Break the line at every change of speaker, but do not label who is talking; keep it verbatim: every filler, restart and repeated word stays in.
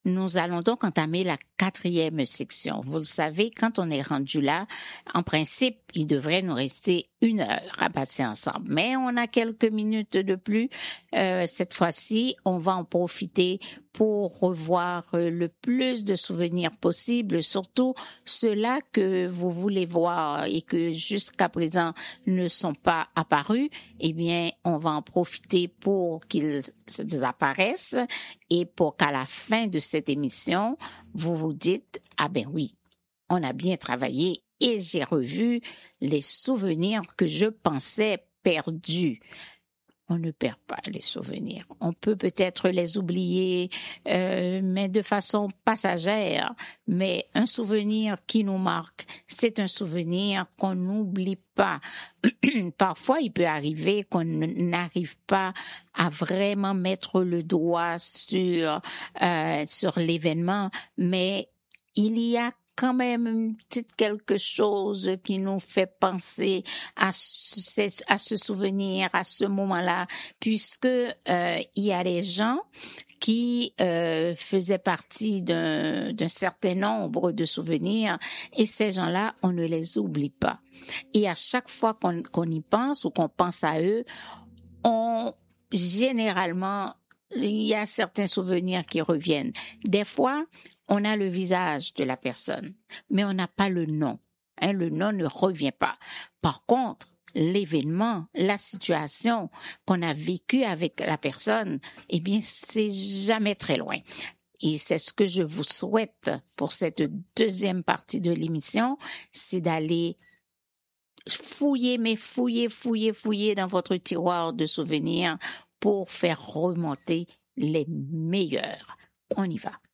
Nous allons donc entamer la quatrième section. Vous le savez, quand on est rendu là, en principe, il devrait nous rester une heure à passer ensemble. Mais on a quelques minutes de plus. Euh, cette fois-ci, on va en profiter pour revoir le plus de souvenirs possible, surtout ceux-là que vous voulez voir et que jusqu'à présent ne sont pas apparus. Eh bien, on va en profiter pour qu'ils apparaissent et pour qu'à la fin de cette émission, vous vous dites, ah ben oui, on a bien travaillé et j'ai revu les souvenirs que je pensais perdus. On ne perd pas les souvenirs. On peut peut-être les oublier, euh, mais de façon passagère. Mais un souvenir qui nous marque, c'est un souvenir qu'on n'oublie pas. Parfois, il peut arriver qu'on n'arrive pas à vraiment mettre le doigt sur euh, sur l'événement, mais il y a quand même une petite quelque chose qui nous fait penser à ce, à ce souvenir, à ce moment-là, puisque euh, il y a des gens qui euh, faisaient partie d'un, d'un certain nombre de souvenirs et ces gens-là, on ne les oublie pas. Et à chaque fois qu'on, qu'on y pense ou qu'on pense à eux, on généralement il y a certains souvenirs qui reviennent. Des fois, on a le visage de la personne, mais on n'a pas le nom. Hein, le nom ne revient pas. Par contre, l'événement, la situation qu'on a vécue avec la personne, eh bien, c'est jamais très loin. Et c'est ce que je vous souhaite pour cette deuxième partie de l'émission, c'est d'aller fouiller, mais fouiller, fouiller, fouiller dans votre tiroir de souvenirs pour faire remonter les meilleurs. On y va.